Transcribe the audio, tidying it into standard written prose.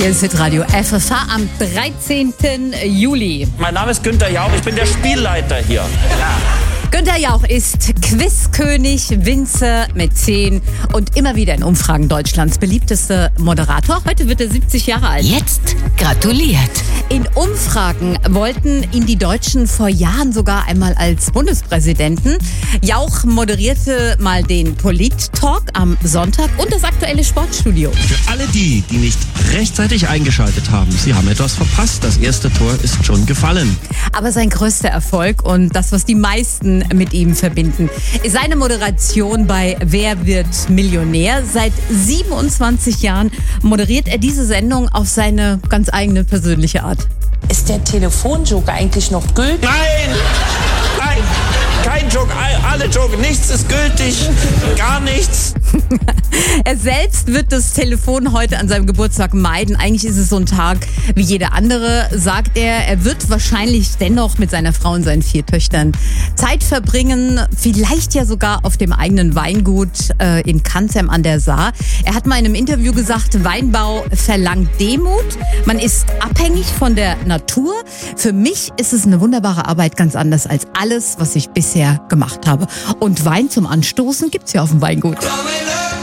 Hier ist Hitradio FSH am 13. Juli. Mein Name ist Günther Jauch, ich bin der Spielleiter hier. Günther Jauch ist Quizkönig, Winzer, Mäzen und immer wieder in Umfragen Deutschlands beliebtester Moderator. Heute wird er 70 Jahre alt. Jetzt gratuliert. In Umfragen wollten ihn die Deutschen vor Jahren sogar einmal als Bundespräsidenten. Jauch moderierte mal den Polit-Talk am Sonntag und das aktuelle Sportstudio. Für alle die nicht rechtzeitig eingeschaltet haben, sie haben etwas verpasst. Das erste Tor ist schon gefallen. Aber sein größter Erfolg und das, was die meisten mit ihm verbinden, ist seine Moderation bei Wer wird Millionär? Seit 27 Jahren moderiert er diese Sendung auf seine ganz eigene persönliche Art. Ist der Telefonjoker eigentlich noch gültig? Nein! Nein! Kein Joke, alle Joke, nichts ist gültig, gar nichts. Er selbst wird das Telefon heute an seinem Geburtstag meiden. Eigentlich ist es so ein Tag wie jeder andere, sagt er. Er wird wahrscheinlich dennoch mit seiner Frau und seinen 4 Töchtern Zeit verbringen. Vielleicht ja sogar auf dem eigenen Weingut in Canzem an der Saar. Er hat mal in einem Interview gesagt, Weinbau verlangt Demut. Man ist abhängig von der Natur. Für mich ist es eine wunderbare Arbeit, ganz anders als alles, was ich bisher gemacht habe. Und Wein zum Anstoßen gibt's ja auf dem Weingut.